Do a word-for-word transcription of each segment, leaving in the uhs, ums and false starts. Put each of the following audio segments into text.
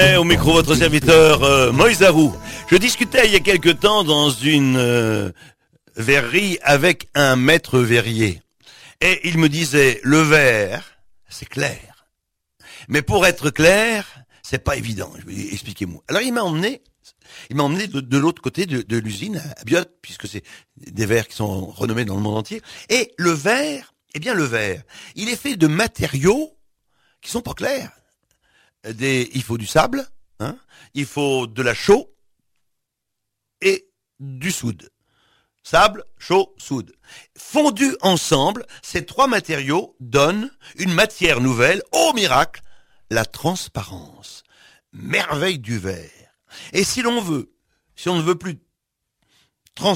Au micro, votre serviteur euh, Moïse Arou. Je discutais il y a quelque temps dans une euh, verrerie avec un maître verrier. Et il me disait, le verre, c'est clair. Mais pour être clair, c'est pas évident. Je lui ai dit, expliquez-moi. Alors il m'a emmené, il m'a emmené de, de l'autre côté de, de l'usine, à Biot, puisque c'est des verres qui sont renommés dans le monde entier. Et le verre, eh bien le verre, il est fait de matériaux qui sont pas clairs. Des, il faut du sable, hein, il faut de la chaux et du soude. Sable, chaux, soude. Fondus ensemble, ces trois matériaux donnent une matière nouvelle, au miracle, la transparence. Merveille du verre. Et si l'on veut, si on ne veut plus trans,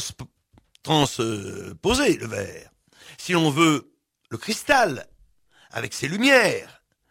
transposer le verre, si l'on veut le cristal avec ses lumières,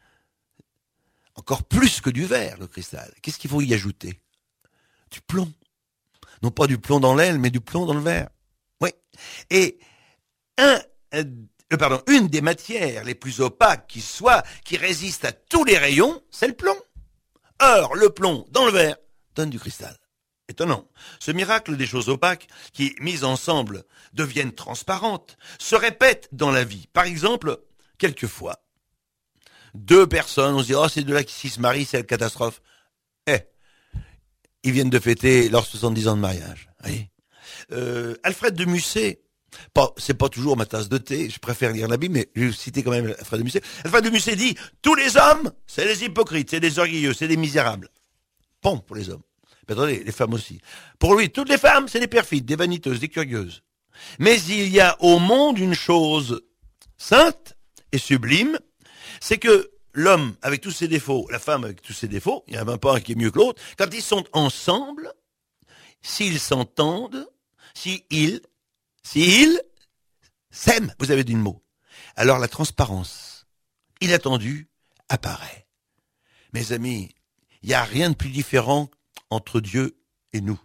encore plus que du verre, le cristal. Qu'est-ce qu'il faut y ajouter? Du plomb. Non pas du plomb dans l'aile, mais du plomb dans le verre. Oui. Et un, euh, pardon, une des matières les plus opaques qui soit, qui résiste à tous les rayons, c'est le plomb. Or, le plomb dans le verre donne du cristal. Étonnant. Ce miracle des choses opaques, qui, mises ensemble, deviennent transparentes, se répète dans la vie. Par exemple, quelquefois, deux personnes, on se dit, oh, c'est de là qui se marient, c'est la catastrophe. Eh, ils viennent de fêter leurs soixante-dix ans de mariage. Oui. Euh, Alfred de Musset, pas, c'est pas toujours ma tasse de thé, je préfère lire la Bible, mais je vais citer quand même Alfred de Musset. Alfred de Musset dit, tous les hommes, c'est des hypocrites, c'est des orgueilleux, c'est des misérables. Bon, pour les hommes. Mais attendez, les femmes aussi. Pour lui, toutes les femmes, c'est des perfides, des vaniteuses, des curieuses. Mais il y a au monde une chose sainte et sublime, c'est que l'homme avec tous ses défauts, la femme avec tous ses défauts, il n'y en a même pas un qui est mieux que l'autre, quand ils sont ensemble, s'ils s'entendent, s'ils, s'ils s'aiment, vous avez dit le mot, alors la transparence inattendue apparaît. Mes amis, il n'y a rien de plus différent entre Dieu et nous.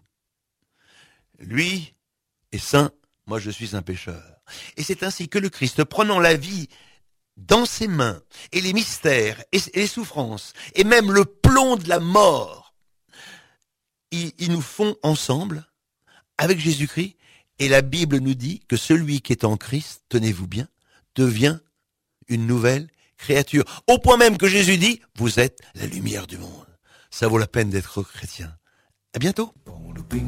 Lui est saint, moi je suis un pécheur. Et c'est ainsi que le Christ, prenant la vie dans ses mains, et les mystères, et les souffrances, et même le plomb de la mort, ils, ils nous font ensemble, avec Jésus-Christ, et la Bible nous dit que celui qui est en Christ, tenez-vous bien, devient une nouvelle créature. Au point même que Jésus dit, vous êtes la lumière du monde. Ça vaut la peine d'être chrétien. À bientôt.